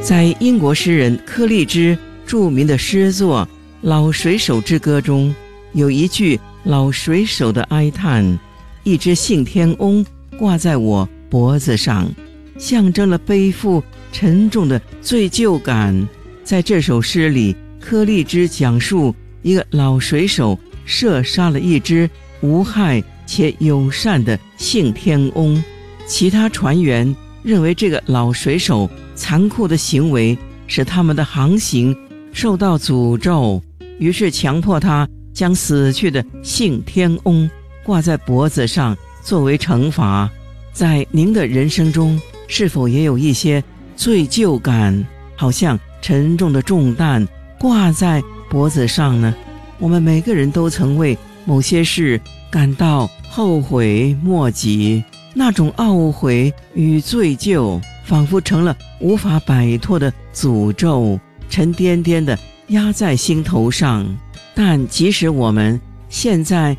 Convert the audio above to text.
在英国诗人柯立芝著名的诗作《老水手之歌》中，有一句老水手的哀叹：一只信天翁挂在我脖子上，象征了背负沉重的罪疚感。在这首诗里，柯立芝讲述一个老水手射杀了一只无害且友善的信天翁。其他船员认为这个老水手残酷的行为使他们的航行受到诅咒，于是强迫他将死去的信天翁挂在脖子上作为惩罚。在您的人生中，是否也有一些罪疚感，好像沉重的重担挂在脖子上呢？我们每个人都曾为某些事感到后悔莫及，那种懊悔与罪疚仿佛成了无法摆脱的诅咒，沉甸甸地压在心头上。但即使我们现在